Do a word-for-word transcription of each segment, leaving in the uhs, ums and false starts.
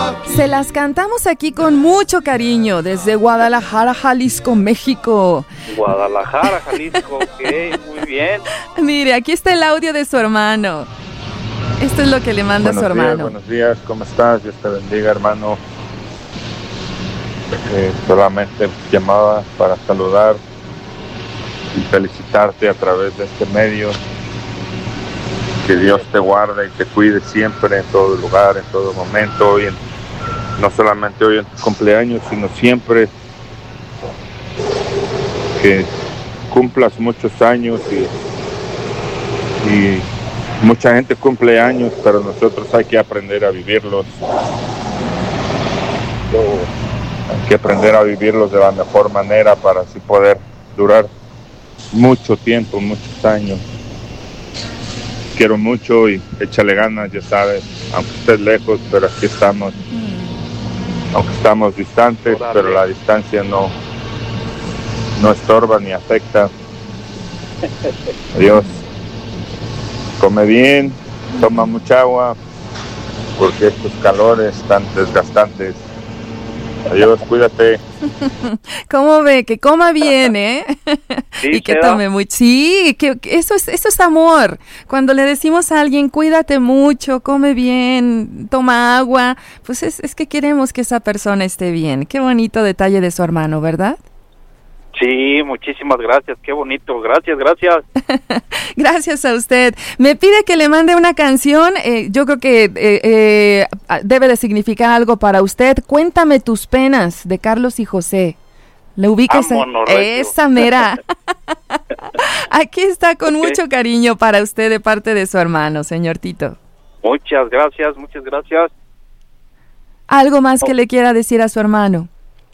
Se las cantamos aquí con mucho cariño desde Guadalajara, Jalisco, México. Guadalajara, Jalisco, ok, muy bien. Mire, aquí está el audio de su hermano. Esto es lo que le manda buenos su hermano. Días, buenos días, ¿cómo estás? Dios te bendiga, hermano. Eh, solamente llamaba para saludar y felicitarte a través de este medio. Que Dios te guarde y te cuide siempre, en todo lugar, en todo momento, hoy en, no solamente hoy en tu cumpleaños, sino siempre. Que cumplas muchos años y, y mucha gente cumple años, pero nosotros hay que aprender a vivirlos. Hay que aprender a vivirlos de la mejor manera para así poder durar mucho tiempo, muchos años. Quiero mucho y échale ganas, ya sabes, aunque estés lejos, pero aquí estamos. Aunque estamos distantes, pero la distancia no, no estorba ni afecta. Adiós. Come bien, toma mucha agua, porque estos calores tan desgastantes. Adiós, cuídate. ¿Cómo ve? Que coma bien, ¿eh? Sí, y que ¿será? tome mucho. Sí, que, que eso es, eso es amor. Cuando le decimos a alguien, cuídate mucho, come bien, toma agua, pues es, es que queremos que esa persona esté bien. Qué bonito detalle de su hermano, ¿verdad? Sí, muchísimas gracias, qué bonito, gracias, gracias. Gracias a usted. Me pide que le mande una canción, eh, yo creo que eh, eh, debe de significar algo para usted. Cuéntame tus penas, de Carlos y José. ¿Le ubicas? Vámonos, recio. Esa mera. Aquí está con Ok. mucho cariño para usted de parte de su hermano, señor Tito. Muchas gracias, muchas gracias. ¿Algo más que le quiera decir a su hermano?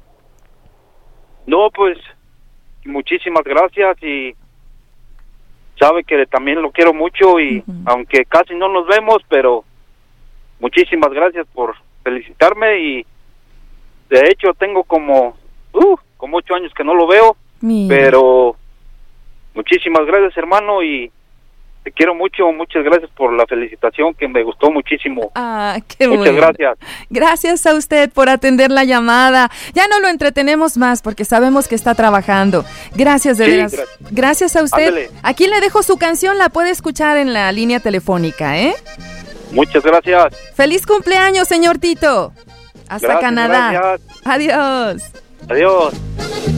No, pues, muchísimas gracias y sabe que también lo quiero mucho y Uh-huh. aunque casi no nos vemos, pero muchísimas gracias por felicitarme y de hecho tengo como, uh, como ocho años que no lo veo, Mira. pero muchísimas gracias, hermano, y te quiero mucho, muchas gracias por la felicitación que me gustó muchísimo. Ah, qué Muchas bueno. gracias. Gracias a usted por atender la llamada. Ya no lo entretenemos más porque sabemos que está trabajando. Gracias de Sí, veras. gracias. Gracias a usted. Ándele. Aquí le dejo su canción, la puede escuchar en la línea telefónica, ¿eh? Muchas gracias. Feliz cumpleaños, señor Tito. Hasta Gracias, Canadá. gracias. Adiós. Adiós.